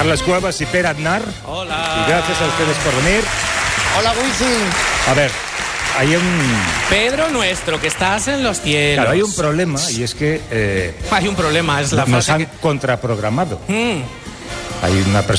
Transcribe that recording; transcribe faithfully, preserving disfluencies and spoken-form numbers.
Carlos Cuevas y Per Aznar. Hola. Y gracias a ustedes por venir. Hola, Wisin. A ver, hay un... Pedro nuestro, que estás en los cielos. Claro, hay un problema y es que... Eh, hay un problema, es la nos frase han que... contraprogramado. Mm. Hay una persona